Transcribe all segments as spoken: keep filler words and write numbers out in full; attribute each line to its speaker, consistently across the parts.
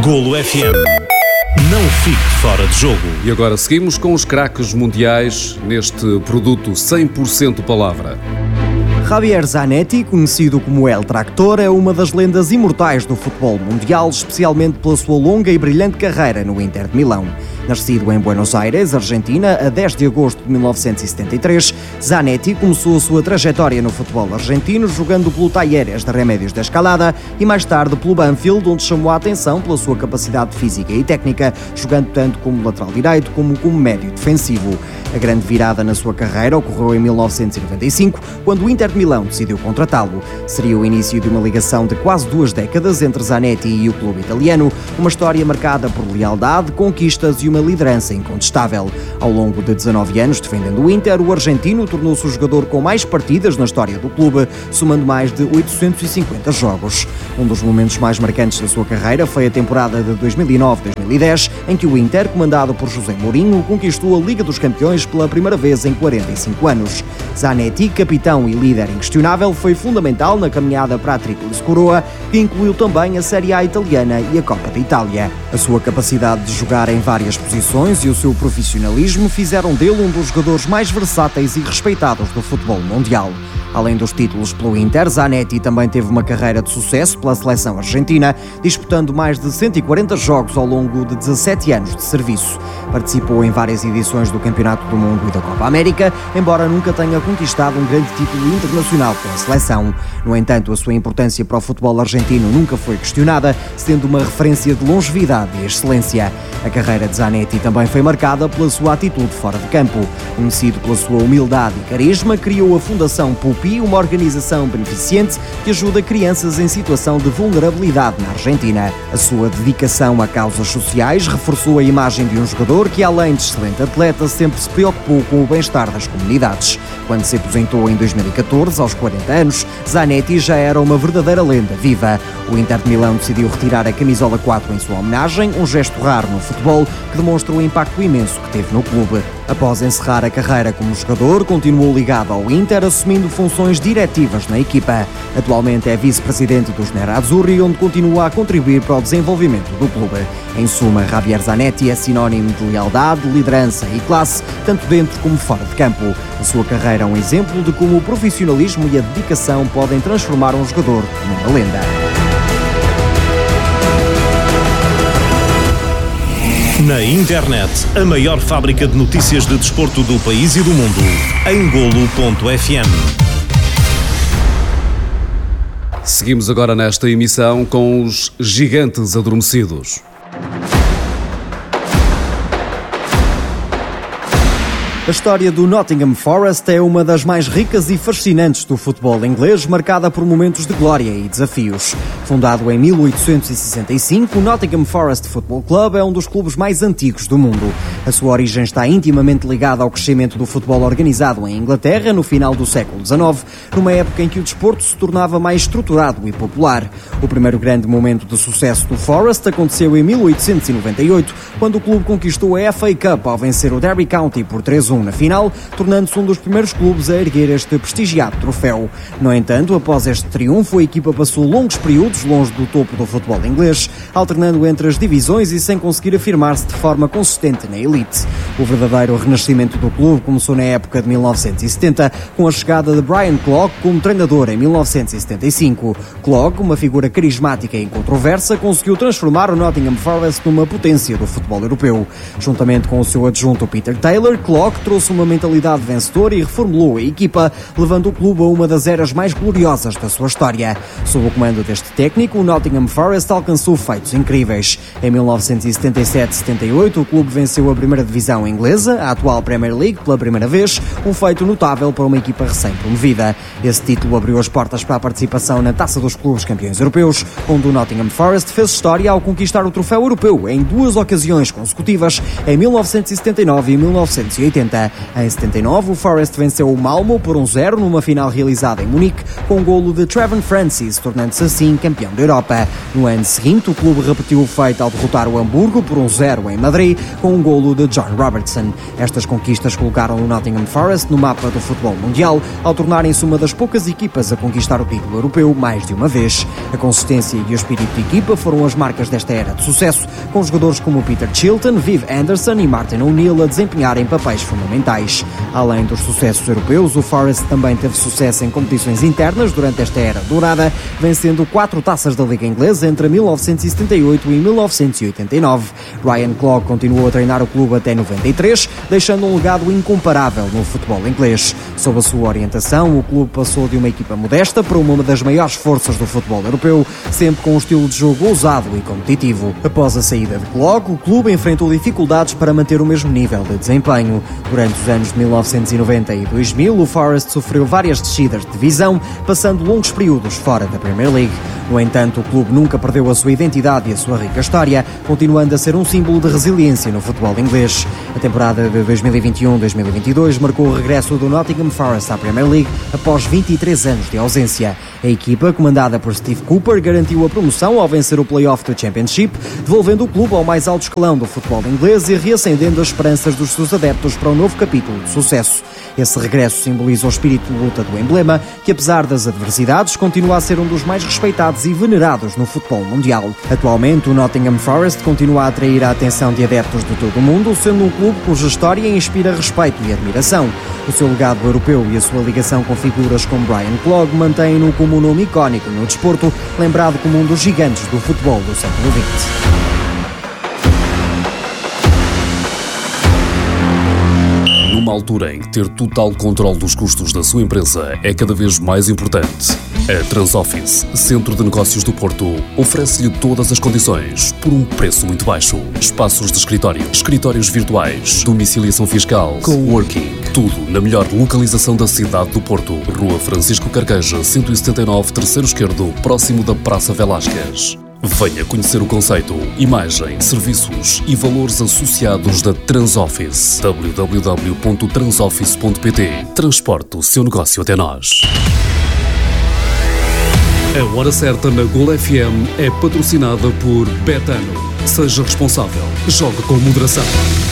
Speaker 1: Golo F M. Não fique fora de jogo.
Speaker 2: E agora seguimos com os craques mundiais neste produto cem por cento palavra.
Speaker 3: Javier Zanetti, conhecido como El Tractor, é uma das lendas imortais do futebol mundial, especialmente pela sua longa e brilhante carreira no Inter de Milão. Nascido em Buenos Aires, Argentina, a dez de agosto de mil novecentos e setenta e três, Zanetti começou a sua trajetória no futebol argentino jogando pelo Talleres de Remédios da Escalada e mais tarde pelo Banfield, onde chamou a atenção pela sua capacidade física e técnica, jogando tanto como lateral direito como como médio defensivo. A grande virada na sua carreira ocorreu em mil novecentos e noventa e cinco, quando o Inter de Milão decidiu contratá-lo. Seria o início de uma ligação de quase duas décadas entre Zanetti e o clube italiano, uma história marcada por lealdade, conquistas e uma liderança incontestável. Ao longo de dezanove anos defendendo o Inter, o argentino tornou-se o jogador com mais partidas na história do clube, somando mais de oitocentos e cinquenta jogos. Um dos momentos mais marcantes da sua carreira foi a temporada de dois mil e nove a dois mil e dez, em que o Inter, comandado por José Mourinho, conquistou a Liga dos Campeões pela primeira vez em quarenta e cinco anos. Zanetti, capitão e líder inquestionável, foi fundamental na caminhada para a Tríplice Coroa, que incluiu também a Série A italiana e a Copa da Itália. A sua capacidade de jogar em várias posições e o seu profissionalismo fizeram dele um dos jogadores mais versáteis e respeitados do futebol mundial. Além dos títulos pelo Inter, Zanetti também teve uma carreira de sucesso pela seleção argentina, disputando mais de cento e quarenta jogos ao longo de dezassete anos de serviço. Participou em várias edições do Campeonato do Mundo e da Copa América, embora nunca tenha conquistado um grande título internacional pela seleção. No entanto, a sua importância para o futebol argentino nunca foi questionada, sendo uma referência de longevidade e excelência. A carreira de Zanetti também foi marcada pela sua atitude fora de campo. Conhecido pela sua humildade e carisma, criou a Fundação Pupi, uma organização beneficente que ajuda crianças em situação de vulnerabilidade na Argentina. A sua dedicação a causas sociais reforçou a imagem de um jogador que, além de excelente atleta, sempre se preocupou com o bem-estar das comunidades. Quando se aposentou em dois mil e catorze, aos quarenta anos, Zanetti já era uma verdadeira lenda viva. O Inter de Milão decidiu retirar a camisola quatro em sua homenagem, um gesto raro no futebol que demonstra o impacto imenso que teve no clube. Após encerrar a carreira como jogador, continuou ligado ao Inter, assumindo funções diretivas na equipa. Atualmente é vice-presidente dos Nerazzurri, onde continua a contribuir para o desenvolvimento do clube. Em suma, Javier Zanetti é sinónimo de lealdade, liderança e classe, tanto dentro como fora de campo. A sua carreira é um exemplo de como o profissionalismo e a dedicação podem transformar um jogador numa lenda.
Speaker 1: Na internet, a maior fábrica de notícias de desporto do país e do mundo, em golo ponto f m.
Speaker 2: Seguimos agora nesta emissão com os gigantes adormecidos.
Speaker 3: A história do Nottingham Forest é uma das mais ricas e fascinantes do futebol inglês, marcada por momentos de glória e desafios. Fundado em mil oitocentos e sessenta e cinco, o Nottingham Forest Football Club é um dos clubes mais antigos do mundo. A sua origem está intimamente ligada ao crescimento do futebol organizado em Inglaterra no final do século dezanove, numa época em que o desporto se tornava mais estruturado e popular. O primeiro grande momento de sucesso do Forest aconteceu em mil oitocentos e noventa e oito, quando o clube conquistou a F A Cup ao vencer o Derby County por três a um na final, tornando-se um dos primeiros clubes a erguer este prestigiado troféu. No entanto, após este triunfo, a equipa passou longos períodos longe do topo do futebol inglês, alternando entre as divisões e sem conseguir afirmar-se de forma consistente na elite. O verdadeiro renascimento do clube começou na época de mil novecentos e setenta, com a chegada de Brian Clough como treinador em mil novecentos e setenta e cinco. Clough, uma figura carismática e incontroversa, conseguiu transformar o Nottingham Forest numa potência do futebol europeu. Juntamente com o seu adjunto Peter Taylor, Clough trouxe uma mentalidade vencedora e reformulou a equipa, levando o clube a uma das eras mais gloriosas da sua história. Sob o comando deste técnico, o Nottingham Forest alcançou feitos incríveis. Em mil novecentos e setenta e sete a setenta e oito, o clube venceu a primeira divisão inglesa, a atual Premier League, pela primeira vez, um feito notável para uma equipa recém-promovida. Esse título abriu as portas para a participação na Taça dos Clubes Campeões Europeus, onde o Nottingham Forest fez história ao conquistar o troféu europeu em duas ocasiões consecutivas, em mil novecentos e setenta e nove e mil novecentos e oitenta. setenta. Em setenta e nove, o Forest venceu o Malmö por um zero numa final realizada em Munique, com um golo de Trevor Francis, tornando-se assim campeão da Europa. No ano seguinte, o clube repetiu o feito ao derrotar o Hamburgo por um zero em Madrid, com um golo de John Robertson. Estas conquistas colocaram o Nottingham Forest no mapa do futebol mundial, ao tornarem-se uma das poucas equipas a conquistar o título europeu mais de uma vez. A consistência e o espírito de equipa foram as marcas desta era de sucesso, com jogadores como Peter Chilton, Viv Anderson e Martin O'Neill a desempenharem papéis fundamentais. Além dos sucessos europeus, o Forest também teve sucesso em competições internas durante esta era dourada, vencendo quatro taças da Liga Inglesa entre mil novecentos e setenta e oito e mil novecentos e oitenta e nove. Ryan Clough continuou a treinar o clube até noventa e três, deixando um legado incomparável no futebol inglês. Sob a sua orientação, o clube passou de uma equipa modesta para uma das maiores forças do futebol europeu, sempre com um estilo de jogo ousado e competitivo. Após a saída de Clough, o clube enfrentou dificuldades para manter o mesmo nível de desempenho. Durante os anos de mil novecentos e noventa e dois mil, o Forest sofreu várias descidas de divisão, passando longos períodos fora da Premier League. No entanto, o clube nunca perdeu a sua identidade e a sua rica história, continuando a ser um símbolo de resiliência no futebol inglês. A temporada de dois mil e vinte e um dois mil e vinte e dois marcou o regresso do Nottingham Forest à Premier League após vinte e três anos de ausência. A equipa, comandada por Steve Cooper, garantiu a promoção ao vencer o play-off do Championship, devolvendo o clube ao mais alto escalão do futebol inglês e reacendendo as esperanças dos seus adeptos para um novo capítulo de sucesso. Esse regresso simboliza o espírito de luta do emblema, que apesar das adversidades, continua a ser um dos mais respeitados e venerados no futebol mundial. Atualmente, o Nottingham Forest continua a atrair a atenção de adeptos de todo o mundo, sendo um clube cuja história inspira respeito e admiração. O seu legado europeu e a sua ligação com figuras como Brian Clough mantêm-no como um nome icónico no desporto, lembrado como um dos gigantes do futebol do século vinte.
Speaker 2: Numa altura em que ter total controle dos custos da sua empresa é cada vez mais importante, a Transoffice, Centro de Negócios do Porto, oferece-lhe todas as condições por um preço muito baixo. Espaços de escritório, escritórios virtuais, domiciliação fiscal, coworking, tudo na melhor localização da cidade do Porto. Rua Francisco Carqueja, cento e setenta e nove, terceiro esquerdo, próximo da Praça Velásquez. Venha conhecer o conceito, imagem, serviços e valores associados da Transoffice. w w w ponto transoffice ponto p t. Transporte o seu negócio até nós. A Hora Certa na Gol F M é patrocinada por Betano. Seja responsável. Jogue com moderação.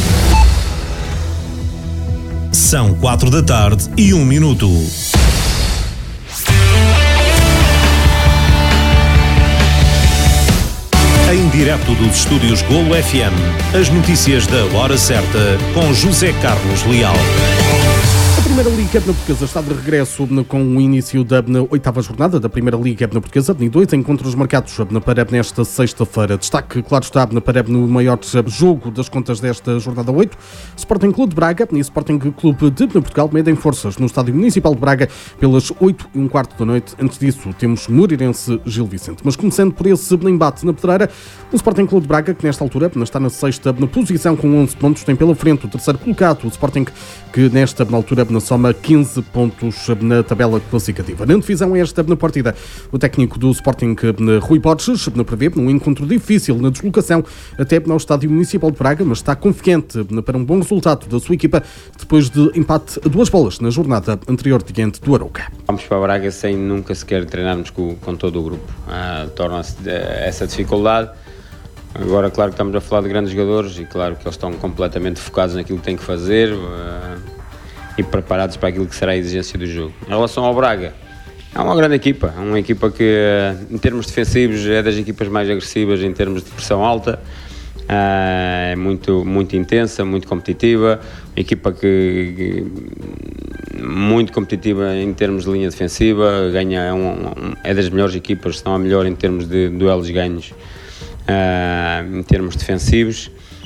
Speaker 1: São quatro da tarde e um minuto. Em direto dos estúdios Golo F M, as notícias da Hora Certa com José Carlos Leal.
Speaker 4: A Primeira Liga Portuguesa está de regresso com o início da oitava jornada da Primeira Liga Portuguesa, dois encontros marcados para nesta sexta-feira. Destaque, claro está, para no maior jogo das contas desta jornada oito, Sporting Clube de Braga e Sporting Clube de Portugal medem forças no Estádio Municipal de Braga pelas oito e um quarto da noite. Antes disso, temos Moreirense Gil Vicente. Mas começando por esse embate na Pedreira, o Sporting Clube de Braga, que nesta altura está na sexta na posição com onze pontos, tem pela frente o terceiro colocado, o Sporting, que nesta altura na soma quinze pontos na tabela classificativa. Na divisão esta na partida, o técnico do Sporting, Rui Borges, prevê um encontro difícil na deslocação até ao Estádio Municipal de Braga, mas está confiante para um bom resultado da sua equipa depois de empate a duas bolas na jornada anterior diante do Arouca.
Speaker 5: Vamos para Braga sem nunca sequer treinarmos com, com todo o grupo. Ah, torna-se essa dificuldade. Agora, claro que estamos a falar de grandes jogadores e claro que eles estão completamente focados naquilo que têm que fazer uh, e preparados para aquilo que será a exigência do jogo. Em relação ao Braga, é uma grande equipa, é uma equipa que uh, em termos defensivos é das equipas mais agressivas, em termos de pressão alta, uh, é muito, muito intensa, muito competitiva, uma equipa que, que muito competitiva em termos de linha defensiva, ganha, é, um, um, é das melhores equipas, estão a melhor em termos de duelos ganhos. Uh, em termos defensivos,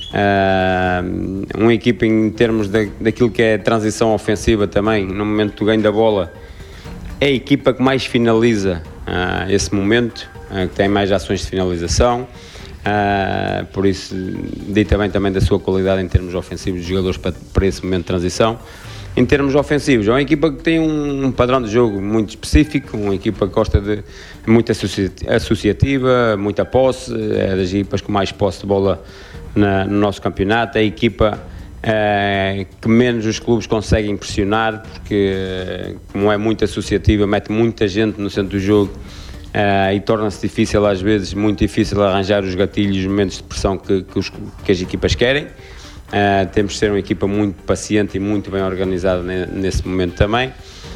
Speaker 5: uh, uma equipa em termos da, daquilo que é transição ofensiva também, no momento do ganho da bola, é a equipa que mais finaliza uh, esse momento, uh, que tem mais ações de finalização, uh, por isso diz também, também da sua qualidade em termos ofensivos de jogadores para, para esse momento de transição. Em termos ofensivos, é uma equipa que tem um padrão de jogo muito específico, uma equipa que gosta de muito associativa, muita posse, é das equipas com mais posse de bola na, no nosso campeonato, é a equipa uh, que menos os clubes conseguem pressionar, porque uh, como é muito associativa, mete muita gente no centro do jogo uh, e torna-se difícil, às vezes, muito difícil arranjar os gatilhos, os momentos de pressão que, que, os, que as equipas querem. Uh, temos de ser uma equipa muito paciente e muito bem organizada nesse momento também.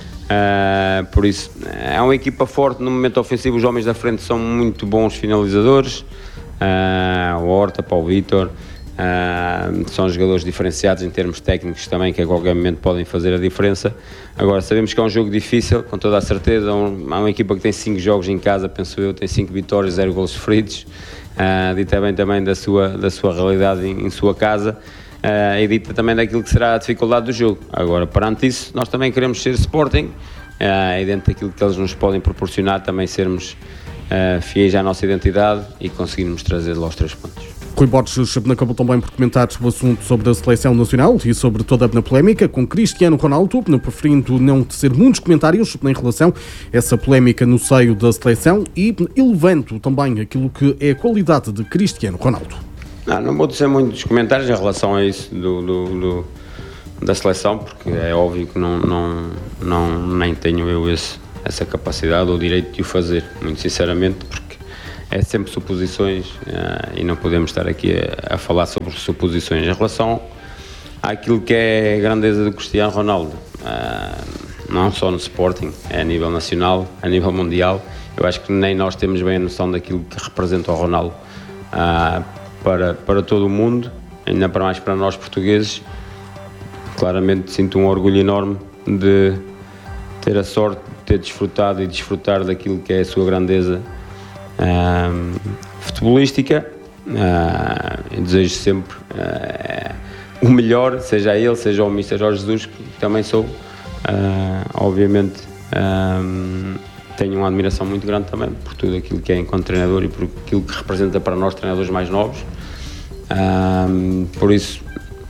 Speaker 5: Uh, por isso, é uma equipa forte no momento ofensivo. Os homens da frente são muito bons finalizadores, uh, o Horta, para o Vítor, uh, são jogadores diferenciados em termos técnicos também, que a qualquer momento podem fazer a diferença. Agora, sabemos que é um jogo difícil, com toda a certeza. Há um, uma equipa que tem cinco jogos em casa, penso eu, tem cinco vitórias, zero golos sofridos, uh, dita bem também da sua, da sua realidade em, em sua casa. Uh, e dita também daquilo que será a dificuldade do jogo. Agora, perante isso, nós também queremos ser Sporting, uh, e dentro daquilo que eles nos podem proporcionar, também sermos uh, fiéis à nossa identidade e conseguirmos trazer lá os três pontos.
Speaker 4: Rui Borges acabou também por comentar o assunto sobre a seleção nacional e sobre toda a polémica com Cristiano Ronaldo, preferindo não tecer muitos comentários em relação a essa polémica no seio da seleção e elevando também aquilo que é a qualidade de Cristiano Ronaldo.
Speaker 5: Não, não vou dizer muitos comentários em relação a isso do, do, do, da seleção, porque é óbvio que não, não, não, nem tenho eu esse, essa capacidade ou direito de o fazer, muito sinceramente, porque é sempre suposições uh, e não podemos estar aqui a, a falar sobre suposições. Em relação àquilo que é a grandeza do Cristiano Ronaldo, uh, não só no Sporting, é a nível nacional, a nível mundial, eu acho que nem nós temos bem a noção daquilo que representa o Ronaldo. Uh, Para, para todo o mundo, ainda para mais para nós portugueses. Claramente sinto um orgulho enorme de ter a sorte de ter desfrutado e desfrutar daquilo que é a sua grandeza um, futebolística, uh, e desejo sempre uh, o melhor, seja ele, seja o mister Jorge Jesus, que também sou, uh, obviamente um, tenho uma admiração muito grande também por tudo aquilo que é enquanto treinador e por aquilo que representa para nós, treinadores mais novos. Um, por isso,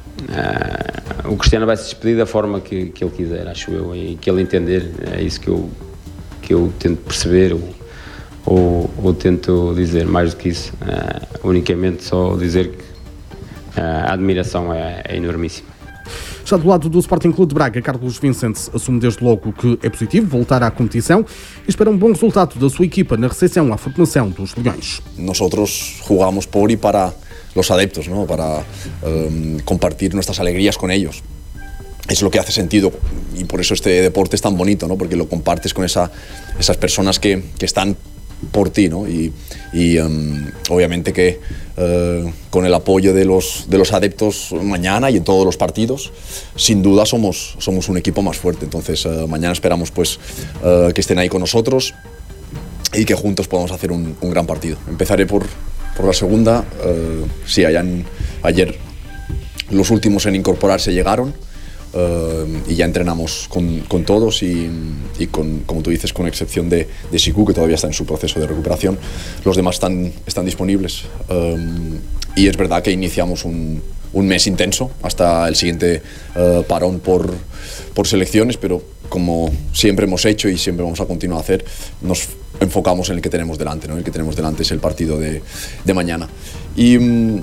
Speaker 5: uh, o Cristiano vai se despedir da forma que, que ele quiser, acho eu, e que ele entender. É isso que eu, que eu tento perceber ou, ou, ou tento dizer. Mais do que isso, uh, unicamente só dizer que uh, a admiração é, é enormíssima.
Speaker 4: Já do lado do Sporting Clube de Braga, Carlos Vicente assume desde logo que é positivo voltar à competição e espera um bom resultado da sua equipa na recepção à formação dos Leões.
Speaker 6: Nosotros jugamos por y para los adeptos, ¿no? Para um, compartir nuestras alegrías con ellos. Es lo que hace sentido y por eso este deporte es tan bonito, ¿no? Porque lo compartes con esa, esas personas que, que están por ti, ¿no? Y, y um, obviamente que uh, con el apoyo de los, de los adeptos mañana y en todos los partidos, sin duda somos, somos un equipo más fuerte. Entonces uh, mañana esperamos pues, uh, que estén ahí con nosotros y que juntos podamos hacer un, un gran partido. Empezaré por, por la segunda. Uh, sí, hayan, ayer los últimos en incorporarse llegaron. Uh, y ya entrenamos con, con todos y, y con, como tú dices, con excepción de, de Siku, que todavía está en su proceso de recuperación, los demás están, están disponibles. Um, y es verdad que iniciamos un, un mes intenso hasta el siguiente uh, parón por, por selecciones, pero como siempre hemos hecho y siempre vamos a continuar a hacer, nos enfocamos en el que tenemos delante, ¿no? El que tenemos delante es el partido de, de mañana. Y um, uh,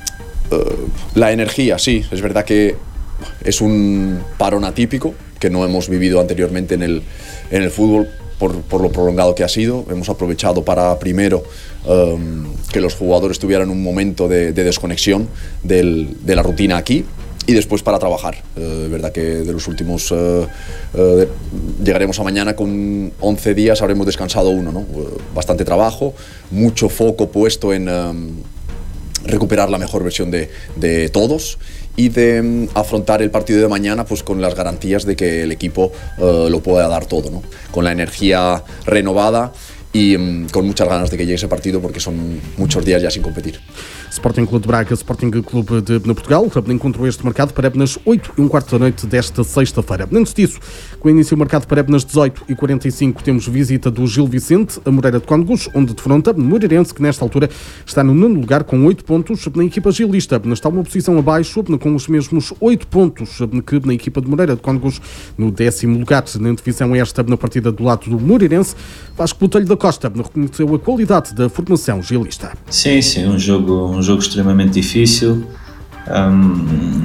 Speaker 6: la energía, sí, es verdad que es un parón atípico que no hemos vivido anteriormente en el, en el fútbol por, por lo prolongado que ha sido. Hemos aprovechado para primero um, que los jugadores tuvieran un momento de, de desconexión del, de la rutina aquí y después para trabajar. Es uh, verdad que de los últimos uh, uh, de, llegaremos a mañana con once días, habremos descansado uno, ¿no? Uh, bastante trabajo, mucho foco puesto en um, recuperar la mejor versión de, de todos y de um, afrontar el partido de mañana pues con las garantías de que el equipo uh, lo pueda dar todo, ¿no? Con la energía renovada y um, con muchas ganas de que llegue ese partido porque son muchos días ya sin competir.
Speaker 4: Sporting Clube de Braga, Sporting Clube de Portugal, encontrou este marcado para nas oito e um quarto da noite desta sexta-feira. Antes disso, com o início marcado para nas dezoito e quarenta e cinco, temos visita do Gil Vicente, a Moreira de Cónegos, onde defronta Moreirense, que nesta altura está no nono lugar com oito pontos. Na equipa gilista está uma posição abaixo, com os mesmos oito pontos que na equipa de Moreira de Cónegos, no décimo lugar. Na divisão esta, na partida do lado do Moreirense, Vasco Botelho da Costa reconheceu a qualidade da formação gilista.
Speaker 7: Sim, sim, um jogo, um jogo extremamente difícil, um,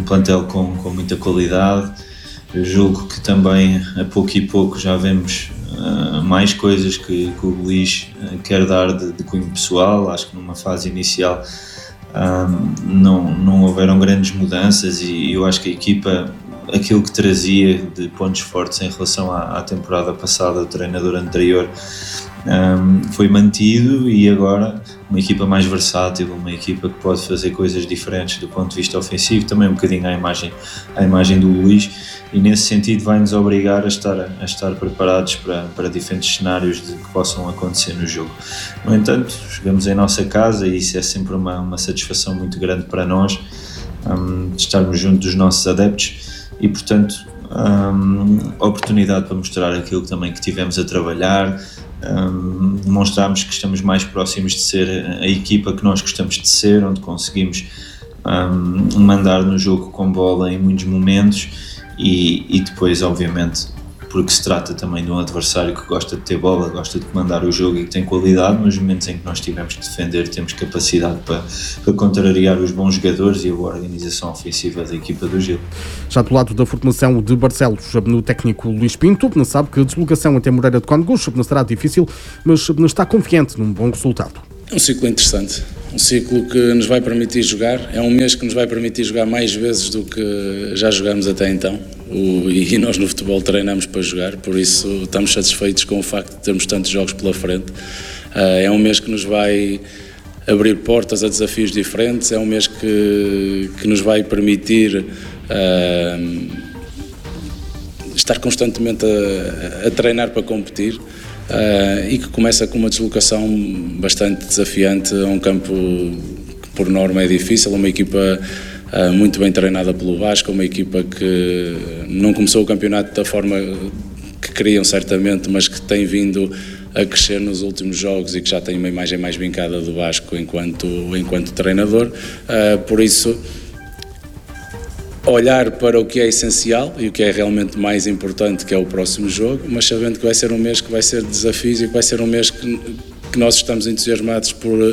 Speaker 7: plantel com, com muita qualidade. Eu julgo que também a pouco e pouco já vemos uh, mais coisas que, que o Luís uh, quer dar de, de cunho pessoal. Acho que numa fase inicial um, não, não houveram grandes mudanças e eu acho que a equipa, aquilo que trazia de pontos fortes em relação à, à temporada passada, o treinador anterior, um, foi mantido, e agora uma equipa mais versátil, uma equipa que pode fazer coisas diferentes do ponto de vista ofensivo, também um bocadinho à imagem, à imagem do Luís, e nesse sentido vai-nos obrigar a estar, a estar preparados para, para diferentes cenários de, que possam acontecer no jogo. No entanto, jogamos em nossa casa e isso é sempre uma, uma satisfação muito grande para nós, um, de estarmos junto dos nossos adeptos e, portanto, um, oportunidade para mostrar aquilo também que tivemos a trabalhar, um, demonstrarmos que estamos mais próximos de ser a equipa que nós gostamos de ser, onde conseguimos um, mandar no jogo com bola em muitos momentos. E, e depois, obviamente, porque se trata também de um adversário que gosta de ter bola, gosta de comandar o jogo e que tem qualidade, nos momentos em que nós tivemos que defender, temos capacidade para, para contrariar os bons jogadores e a boa organização ofensiva da equipa do Gil.
Speaker 4: Já do lado da formação de Barcelos, no técnico Luís Pinto, sabe que a deslocação até Moreira de Cónegos será difícil, mas está confiante num bom resultado.
Speaker 8: É um ciclo interessante, um ciclo que nos vai permitir jogar, é um mês que nos vai permitir jogar mais vezes do que já jogámos até então, o, e nós no futebol treinamos para jogar, por isso estamos satisfeitos com o facto de termos tantos jogos pela frente. Uh, é um mês que nos vai abrir portas a desafios diferentes, é um mês que, que nos vai permitir uh, estar constantemente a, a treinar para competir. Uh, e que começa com uma deslocação bastante desafiante a um campo que por norma é difícil, uma equipa uh, muito bem treinada pelo Vasco, uma equipa que não começou o campeonato da forma que queriam certamente, mas que tem vindo a crescer nos últimos jogos e que já tem uma imagem mais vincada do Vasco enquanto, enquanto treinador, uh, por isso olhar para o que é essencial e o que é realmente mais importante, que é o próximo jogo, mas sabendo que vai ser um mês que vai ser de desafios e que vai ser um mês que, que nós estamos entusiasmados por,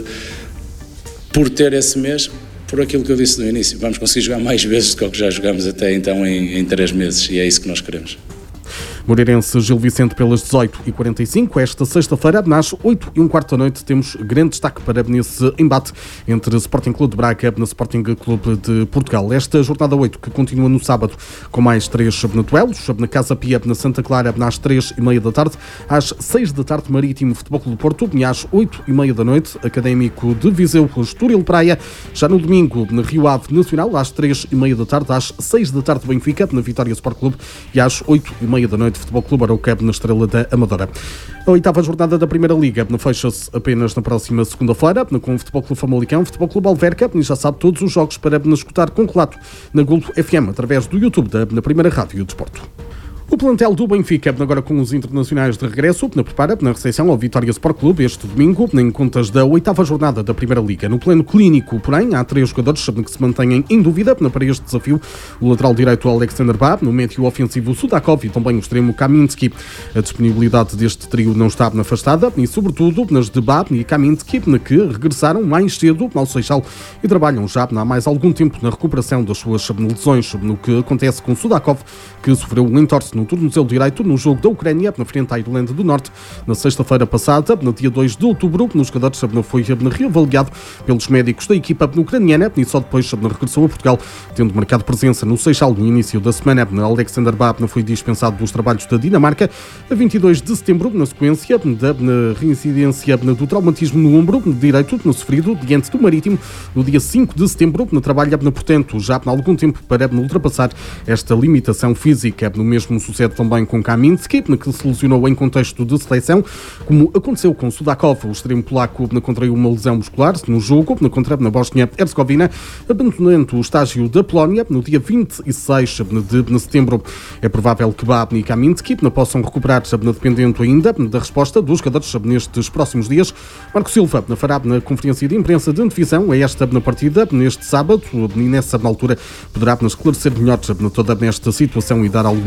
Speaker 8: por ter esse mês, por aquilo que eu disse no início. Vamos conseguir jogar mais vezes do que o que já jogamos até então em, em três meses, e é isso que nós queremos.
Speaker 4: Moreirense Gil Vicente pelas dezoito e quarenta e cinco, esta sexta-feira, às oito e um quarto da noite, temos grande destaque para nesse embate entre Sporting Clube de Braga e Sporting Clube de Portugal. Esta jornada oito, que continua no sábado, com mais três duelos, na Casa Pia, na Santa Clara, às três e meia da tarde, às seis da tarde, Marítimo Futebol Clube do Porto, e às oito e meia da noite, Académico de Viseu, Estoril Praia. Já no domingo, na Rio Ave Nacional, às três e meia da tarde, às seis da tarde, Benfica, na Vitória Sport Clube, e às oito e meia da noite, Futebol Clube Araucab na Estrela da Amadora. A oitava jornada da Primeira Liga fecha-se apenas na próxima segunda-feira, com o Futebol Clube Famalicão, Futebol Clube Alverca, e já sabe todos os jogos para escutar com relato na Golo F M, através do YouTube da na Primeira Rádio de Desporto. O plantel do Benfica, agora com os internacionais de regresso, na prepara na recepção ao Vitória Sport Clube este domingo, em contas da oitava jornada da Primeira Liga. No plano clínico, porém, há três jogadores que se mantêm em dúvida para este desafio: o lateral direito Alexander Bab, no médio ofensivo Sudakov e também o extremo Kaminski. A disponibilidade deste trio não está afastada, e sobretudo nas de Bab e Kaminski, que regressaram mais cedo ao Seixal e trabalham já há mais algum tempo na recuperação das suas lesões, no que acontece com Sudakov, que sofreu um entorse no tornozelo direito no jogo da Ucrânia, na frente à Irlanda do Norte, na sexta-feira passada, no dia dois de outubro. Nos jogadores foi reavaliado pelos médicos da equipa ucraniana e só depois regressou a Portugal, tendo marcado presença no Seixal no início da semana. Alexander Bab foi dispensado dos trabalhos da Dinamarca a vinte e dois de setembro, na sequência da reincidência do traumatismo no ombro direito no sofrido diante do Marítimo no dia cinco de setembro. Trabalha, portanto, já há algum tempo para ultrapassar esta limitação física. No mesmo sucede também com Kaminski, que se lesionou em contexto de seleção, como aconteceu com Sudakov. O extremo polaco contraiu uma lesão muscular no jogo contra a Bósnia-Herzegovina, abandonando o estágio da Polónia no dia vinte e seis de setembro. É provável que Bab e Kaminski possam recuperar, dependendo ainda da resposta dos jogadores nestes próximos dias. Marco Silva fará na conferência de imprensa de antevisão a esta partida neste sábado, e nessa altura poderá esclarecer melhor toda esta situação e dar algumas certezas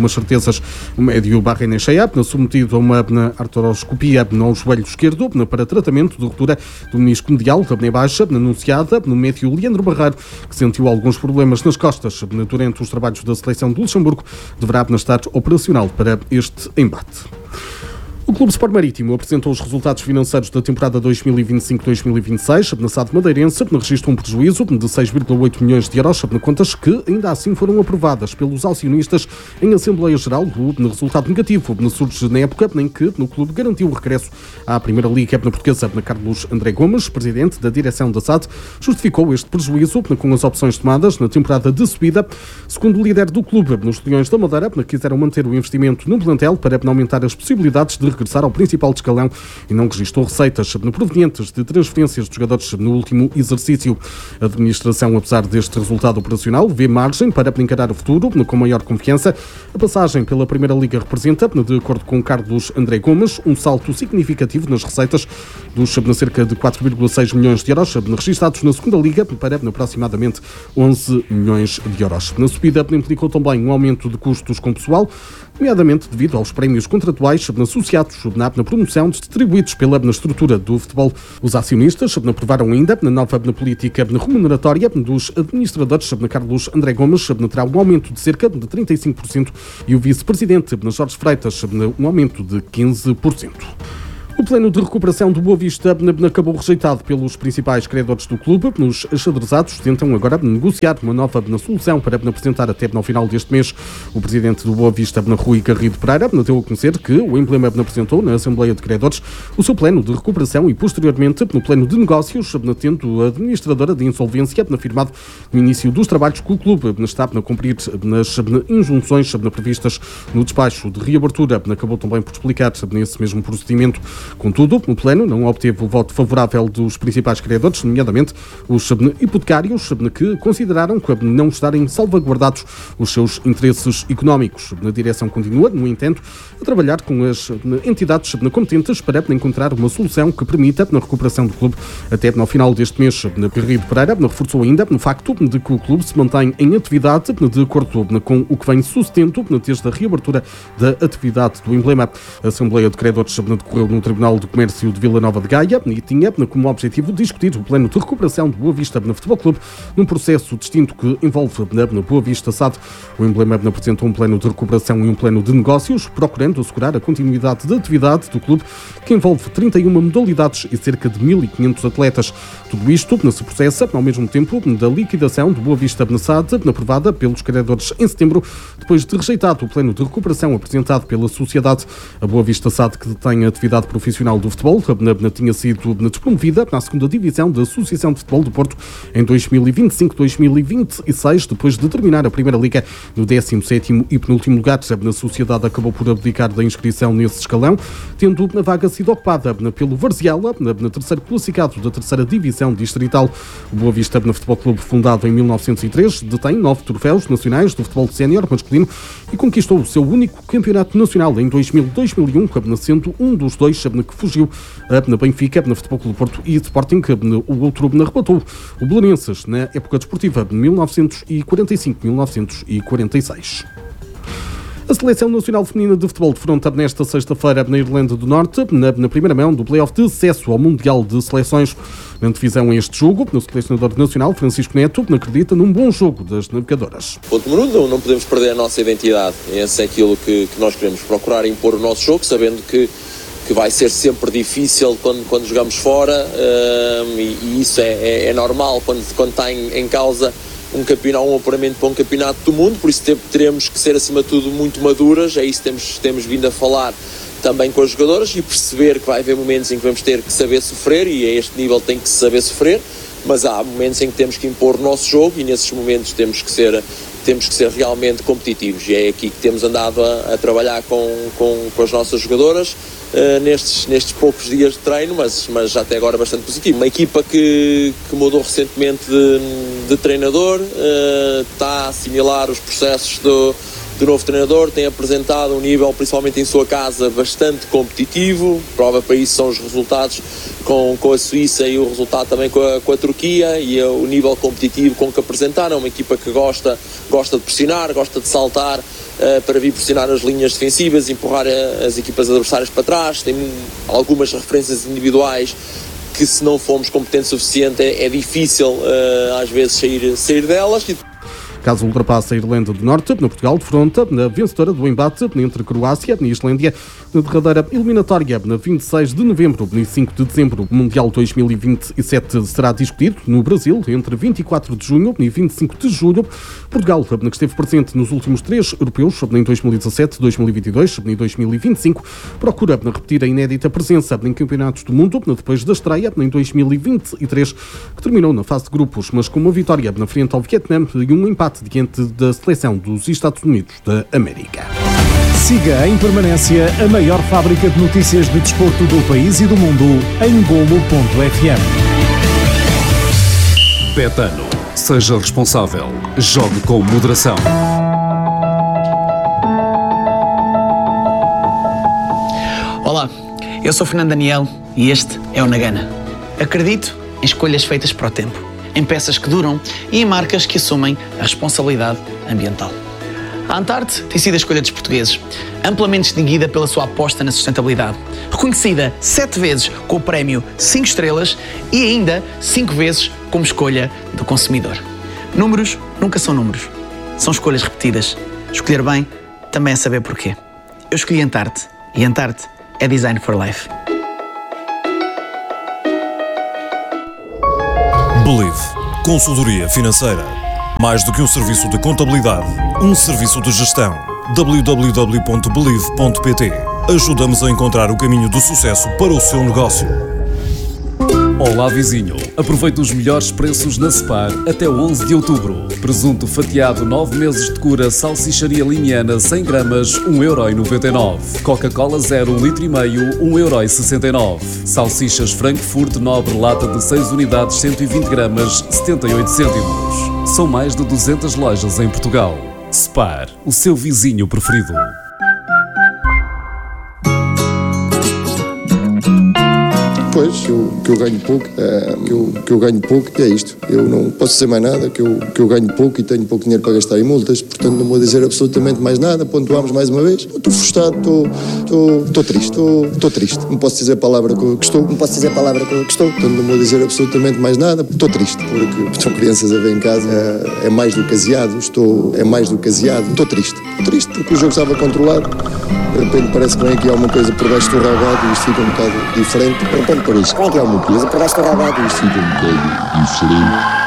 Speaker 4: doenças. O médio Bahrein Shayab, submetido a uma artroscopia no joelho esquerdo para tratamento de ruptura do menisco medial da baixa, anunciada no médio Leandro Barreiro, que sentiu alguns problemas nas costas durante os trabalhos da seleção de Luxemburgo, deverá estar operacional para este embate. O Clube Sport Marítimo apresentou os resultados financeiros da temporada dois mil e vinte e cinco dois mil e vinte e seis. Na S A D Madeirense registrou um prejuízo de seis vírgula oito milhões de euros, na contas que ainda assim foram aprovadas pelos acionistas em Assembleia Geral. O resultado negativo surge na época em que no clube garantiu o regresso à Primeira Liga na Portuguesa. Carlos André Gomes, presidente da direção da S A D, justificou este prejuízo com as opções tomadas na temporada de subida. Segundo o líder do clube, nos Leões da Madeira quiseram manter o investimento no plantel para aumentar as possibilidades de regressar ao principal escalão e não registrou receitas provenientes de transferências de jogadores no último exercício. A administração, apesar deste resultado operacional, vê margem para encarar o futuro com maior confiança. A passagem pela Primeira Liga representa, de acordo com Carlos André Gomes, um salto significativo nas receitas dos cerca de quatro vírgula seis milhões de euros registrados na Segunda Liga para aproximadamente onze milhões de euros. Na subida implicou também um aumento de custos com pessoal, nomeadamente devido aos prémios contratuais associados na promoção distribuídos pela estrutura do futebol. Os acionistas aprovaram ainda na nova política remuneratória dos administradores. Carlos André Gomes terá um aumento de cerca de trinta e cinco por cento e o vice-presidente Jorge Freitas um aumento de quinze por cento. O plano de recuperação do Boa Vista acabou rejeitado pelos principais credores do clube. Os achadrezados tentam agora negociar uma nova solução para apresentar até no final deste mês. O presidente do Boa Vista, Rui Garrido Pereira, deu a conhecer que o Emblema apresentou na Assembleia de Credores o seu plano de recuperação e, posteriormente, no plano de negócios, tendo a administradora de insolvência afirmado no início dos trabalhos que o clube está a cumprir nas injunções previstas no despacho de reabertura. Acabou também por explicar nesse mesmo procedimento. Contudo, o plano não obteve o voto favorável dos principais credores, nomeadamente os hipotecários, que consideraram que não estarem salvaguardados os seus interesses económicos. A direção continua, no entanto, a trabalhar com as entidades competentes para encontrar uma solução que permita a recuperação do clube até no final deste mês. Garrido Pereira reforçou ainda no facto de que o clube se mantém em atividade de acordo com o que vem sucedendo desde a reabertura da atividade do Emblema. A Assembleia de Credores decorreu no Tribunal de Comércio de Vila Nova de Gaia e tinha como objetivo discutir o plano de recuperação de Boa Vista no Futebol Clube num processo distinto que envolve na Boa Vista S A D. O Emblema apresentou um plano de recuperação e um plano de negócios, procurando assegurar a continuidade da atividade do clube, que envolve trinta e uma modalidades e cerca de mil e quinhentos atletas. Tudo isto se processa ao mesmo tempo da liquidação de Boa Vista na S A D, aprovada pelos credores em setembro, depois de rejeitado o plano de recuperação apresentado pela sociedade. A Boa Vista S A D, que detém a atividade profissional do futebol, tinha sido despromovida na segunda divisão da Associação de Futebol do Porto em dois mil e vinte e cinco dois mil e vinte e seis, depois de terminar a Primeira Liga no décimo sétimo e penúltimo lugar. A sociedade acabou por abdicar da inscrição nesse escalão, tendo a vaga sido ocupada pelo Varziela, na terceiro classificado da terceira divisão distrital. O Boa Vista no Futebol Clube, fundado em mil novecentos e três, detém nove troféus nacionais do futebol sénior masculino e conquistou o seu único campeonato nacional em dois mil e dois mil e um, sendo um dos dois que fugiu na Benfica, na Futebol Clube Porto e Sporting. O outro arrebatou o Belenenses na época desportiva de mil novecentos e quarenta e cinco a mil novecentos e quarenta e seis. A Seleção Nacional Feminina de Futebol defronta nesta sexta-feira na Irlanda do Norte, na, na primeira mão do play-off de acesso ao Mundial de Seleções. Na divisão a este jogo, o selecionador nacional, Francisco Neto, acredita num bom jogo das navegadoras.
Speaker 9: Ponto número um, não podemos perder a nossa identidade. Esse é aquilo que, que nós queremos, procurar impor o nosso jogo, sabendo que que vai ser sempre difícil quando, quando jogamos fora, um, e, e isso é, é, é normal quando, quando está em, em causa um campeonato, um apuramento para um campeonato do mundo, por isso teremos que ser acima de tudo muito maduras, é isso que temos, temos vindo a falar também com as jogadoras e perceber que vai haver momentos em que vamos ter que saber sofrer e a este nível tem que se saber sofrer, mas há momentos em que temos que impor o nosso jogo e nesses momentos temos que ser, temos que ser realmente competitivos e é aqui que temos andado a, a trabalhar com, com, com as nossas jogadoras. Uh, nestes, nestes poucos dias de treino, mas, mas até agora bastante positivo. Uma equipa que, que mudou recentemente de, de treinador, uh, está a assimilar os processos do, do novo treinador, tem apresentado um nível, principalmente em sua casa, bastante competitivo. Prova para isso são os resultados com, com a Suíça e o resultado também com a, com a Turquia, e o nível competitivo com que apresentaram. Uma equipa que gosta, gosta de pressionar, gosta de saltar uh, para vir pressionar as linhas defensivas, empurrar a, as equipas adversárias para trás. Tem algumas referências individuais que, se não formos competentes o suficiente, é, é difícil uh, às vezes sair, sair delas.
Speaker 4: Caso ultrapasse a Irlanda do Norte, na Portugal defronta na vencedora do embate entre Croácia e Islândia na derradeira eliminatória na vinte e seis de novembro e cinco de dezembro. O Mundial dois mil e vinte e sete será discutido no Brasil entre vinte e quatro de junho e vinte e cinco de julho. Portugal, que esteve presente nos últimos três europeus, em dois mil e dezassete, dois mil e vinte e dois e dois mil e vinte e cinco, procura repetir a inédita presença em campeonatos do mundo depois da estreia em dois mil e vinte e três, que terminou na fase de grupos, mas com uma vitória na frente ao Vietnã e um empate diante da seleção dos Estados Unidos da América.
Speaker 1: Siga em permanência a maior fábrica de notícias de desporto do país e do mundo em golo ponto f m.
Speaker 2: Betano. Seja responsável. Jogue com moderação.
Speaker 10: Olá, eu sou Fernando Daniel e este é o Nagana. Acredito em escolhas feitas para o tempo, em peças que duram e em marcas que assumem a responsabilidade ambiental. A Antarte tem sido a escolha dos portugueses, amplamente distinguida pela sua aposta na sustentabilidade, reconhecida sete vezes com o prémio cinco estrelas e ainda cinco vezes como escolha do consumidor. Números nunca são números, são escolhas repetidas. Escolher bem também é saber porquê. Eu escolhi Antarte e Antarte é Design for Life.
Speaker 11: Believe. Consultoria financeira. Mais do que um serviço de contabilidade, um serviço de gestão. w w w ponto believe ponto p t. Ajuda-nos a encontrar o caminho do sucesso para o seu negócio.
Speaker 2: Olá vizinho, aproveite os melhores preços na Spar até onze de outubro. Presunto fatiado nove meses de cura, salsicharia limiana cem gramas, um euro e noventa e nove. Coca-Cola zero, um litro e meio, um euro e sessenta e nove. Salsichas Frankfurt Nobre, lata de seis unidades, cento e vinte gramas, setenta e oito cêntimos. São mais de duzentas lojas em Portugal. Spar, o seu vizinho preferido.
Speaker 12: Pois, que eu, que eu ganho pouco, é, que, eu, que eu ganho pouco e é isto. Eu não posso dizer mais nada, que eu, que eu ganho pouco e tenho pouco dinheiro para gastar em multas, portanto não vou dizer absolutamente mais nada. Pontuamos mais uma vez. Estou frustrado, estou, estou, estou triste, estou, estou triste. Não posso dizer a palavra que estou, não posso dizer a palavra que estou, portanto não vou dizer absolutamente mais nada. Estou triste, porque estão crianças a ver em casa, é, é mais do que aziado, estou, é mais do que aziado. Estou triste, estou triste porque o jogo estava controlado. De repente parece que vem aqui alguma coisa por baixo do ragado e isto fica um bocado diferente. De repente por isso, como é que é alguma coisa por baixo do ragado e isto fica um bocado diferente.